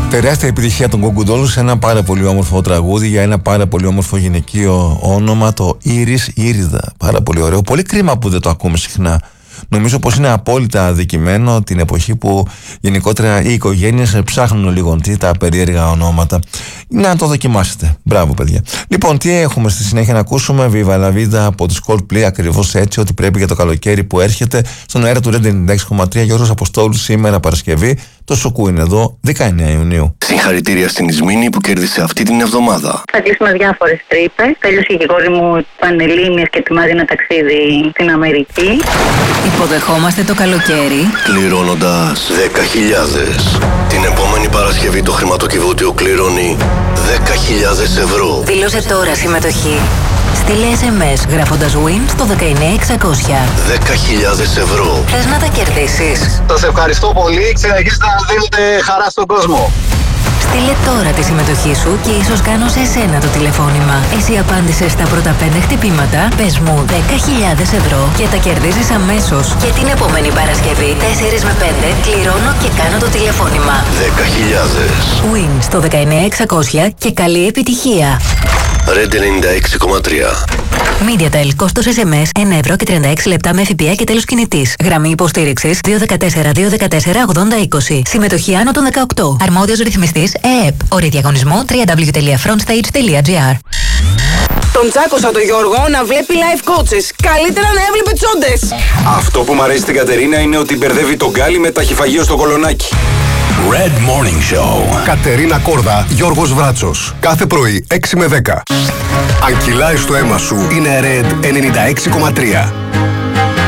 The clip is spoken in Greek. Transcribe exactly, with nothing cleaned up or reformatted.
Τεράστια επιτυχία των Κογκουντόλου σε ένα πάρα πολύ όμορφο τραγούδι για ένα πάρα πολύ όμορφο γυναικείο όνομα, το Ήρις Ήριδα. Πάρα πολύ ωραίο. Πολύ κρίμα που δεν το ακούμε συχνά. Νομίζω πως είναι απόλυτα αδικημένο την εποχή που γενικότερα οι οικογένειες ψάχνουν λίγο τα περίεργα ονόματα. Να το δοκιμάσετε. Μπράβο, παιδιά. Λοιπόν, τι έχουμε στη συνέχεια να ακούσουμε? Viva la Vida από τους Coldplay, ακριβώς έτσι, ότι πρέπει για το καλοκαίρι που έρχεται. Στον αέρα του Red ενενήντα έξι κόμμα τρία, Γιώργος Αποστόλου, σήμερα Παρασκευή. Το Σουκού είναι εδώ, δεκαεννέα Ιουνίου. Συγχαρητήρια στην Ισμήνη που κέρδισε αυτή την εβδομάδα. Θα κλείσουμε διάφορες τρύπες. Τέλειωσε η κόρη μου Πανελλήνιες και ετοιμάζει ένα ταξίδι στην Αμερική. Υποδεχόμαστε το καλοκαίρι Κληρώνοντας δέκα χιλιάδες. Την επόμενη Παρασκευή το χρηματοκιβώτιο κληρώνει δέκα χιλιάδες ευρώ. Δήλωσε τώρα συμμετοχή. Στείλε ες εμ ες γράφοντας win στο δεκαεννέα εξακόσια. δέκα χιλιάδες ευρώ. Θες να τα κερδίσεις? Σας ευχαριστώ πολύ. Συνεχίστε να δίνετε χαρά στον κόσμο. Στείλε τώρα τη συμμετοχή σου και ίσως κάνω σε εσένα το τηλεφώνημα. Εσύ απάντησες στα πρώτα πέντε χτυπήματα, πες μου δέκα χιλιάδες ευρώ και τα κερδίζεις αμέσως. Και την επόμενη Παρασκευή, τέσσερα με πέντε, κληρώνω και κάνω το τηλεφώνημα. δέκα χιλιάδες. Win στο δεκαεννέα εξακόσια και καλή επιτυχία. Red ενενήντα έξι κόμμα τρία. MediaTel, κόστος ες εμ ες ένα ευρώ και τριάντα έξι λεπτά με ΦΠΑ και τέλος κινητής. Γραμμή υποστήριξης δύο ένα τέσσερα δύο ένα τέσσερα ογδόντα είκοσι. Συμμετοχή άνω των δεκαοκτώ. Αρμόδιος ρυθμιστής ΕΕΠ. Όροι διαγωνισμού double-u double-u double-u τελεία frontstage τελεία gr. Τον τσάκωσα τον Γιώργο να βλέπει live coaches. Καλύτερα να έβλεπε τσόντες. Αυτό που μου αρέσει στην Κατερίνα είναι ότι μπερδεύει τον Γκάλι με ταχυφαγείο στο κολονάκι. Red Morning Show. Κατερίνα Κόρδα, Γιώργος Βράτσος. Κάθε πρωί έξι με δέκα. Αν κυλάει στο αίμα σου, είναι Red ενενήντα έξι κόμμα τρία.